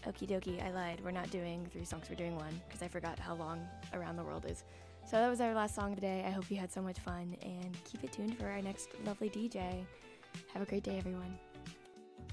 Okie dokie, I lied. We're not doing 3 songs, we're doing 1 because I forgot how long Around the World is. So that was our last song today. I hope you had so much fun, and keep it tuned for our next lovely DJ. Have a great day, everyone.